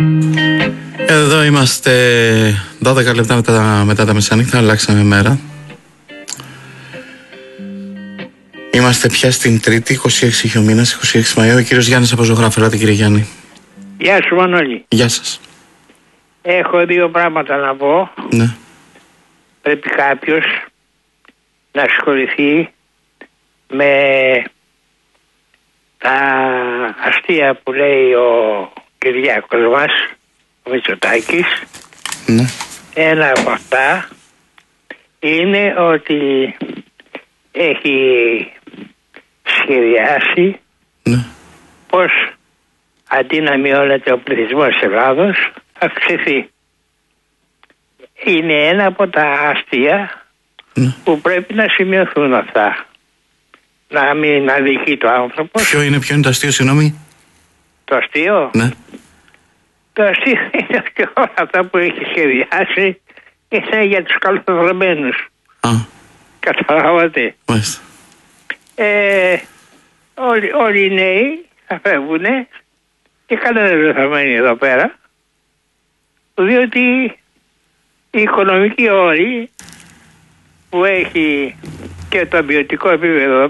Εδώ είμαστε 12 λεπτά μετά τα μεσάνυχτα, αλλάξαμε μέρα. Είμαστε πια στην Τρίτη, 26 είχε ο μήνας, 26 Μαΐου. Ο κύριος Γιάννης από Ζωγράφο. Ελάτε κύριε Γιάννη. Γεια σου Μανώλη. Γεια σας. Έχω δύο πράγματα να πω. Ναι. Πρέπει κάποιος να ασχοληθεί με τα αστεία που λέει ο Κυριάκος μας, ο Μητσοτάκης. Ναι. Ένα από αυτά είναι ότι έχει σχεδιάσει πως αντί να μειώνεται ο πληθυσμός της Ελλάδος θα αυξηθεί. Είναι ένα από τα αστεία που πρέπει να σημειωθούν αυτά. Να μην αδικεί το άνθρωπο. Ποιο είναι το αστείο, συγγνώμη? Το αστείο? Ναι. Το αστείο είναι και όλα αυτά που έχει σχεδιάσει είναι για τους καλοδρομένους. Καταλάβατε? Μάλιστα. Όλοι οι νέοι θα φεύγουν και κανένας δεν θα μένει εδώ πέρα, διότι η οικονομική όρη που έχει και το ποιοτικό επίπεδο